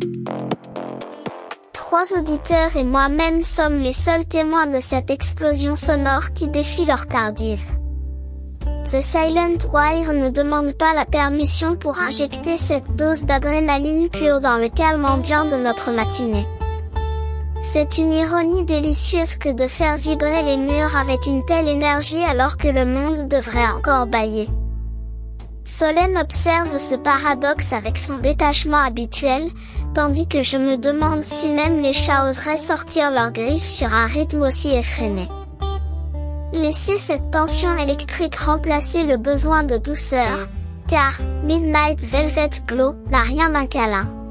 Trois auditeurs et moi-même sommes les seuls témoins de cette explosion sonore qui défie l'heure tardive. The Silent Wire ne demande pas la permission pour injecter cette dose d'adrénaline pure dans le calme ambiant de notre matinée. C'est une ironie délicieuse que de faire vibrer les murs avec une telle énergie alors que le monde devrait encore bâiller. Solène observe ce paradoxe avec son détachement habituel, tandis que je me demande si même les chats oseraient sortir leurs griffes sur un rythme aussi effréné. Laissez cette tension électrique remplacer le besoin de douceur, car Midnight Velvet Glow n'a rien d'un câlin.